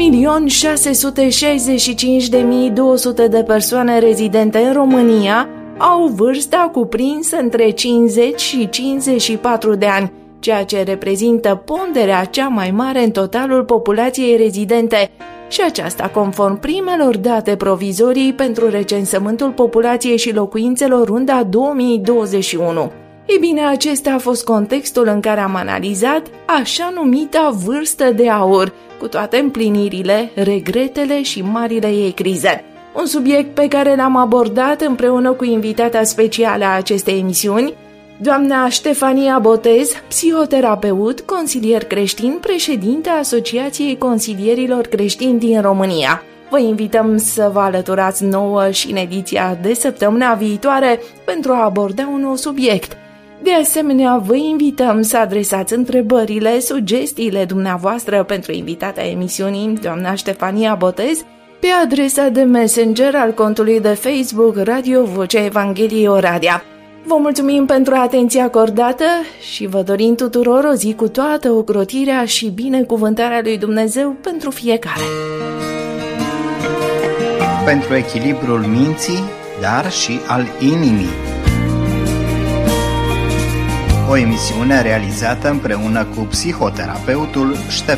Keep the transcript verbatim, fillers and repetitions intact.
milion șase sute șaizeci și cinci de mii două sute de persoane rezidente în România au vârsta cuprinsă între cincizeci și cincizeci și patru de ani, ceea ce reprezintă ponderea cea mai mare în totalul populației rezidente, și aceasta conform primelor date provizorii pentru recensământul populației și locuințelor Runda două mii douăzeci și unu. Ei bine, acesta a fost contextul în care am analizat așa numita vârstă de aur, cu toate împlinirile, regretele și marile ei crize. Un subiect pe care l-am abordat împreună cu invitata specială a acestei emisiuni, doamna Ștefania Botez, psihoterapeut, consilier creștin, președinte a Asociației Consilierilor Creștini din România. Vă invităm să vă alăturați nouă și în ediția de săptămâna viitoare pentru a aborda un nou subiect. De asemenea, vă invităm să adresați întrebările, sugestiile dumneavoastră pentru invitata emisiunii, doamna Ștefania Botez, pe adresa de messenger al contului de Facebook Radio Vocea Evangheliei Oradea. Vă mulțumim pentru atenția acordată și vă dorim tuturor o zi cu toată ocrotirea și binecuvântarea lui Dumnezeu pentru fiecare. Pentru echilibrul minții, dar și al inimii. O emisiune realizată împreună cu psihoterapeutul Ștefan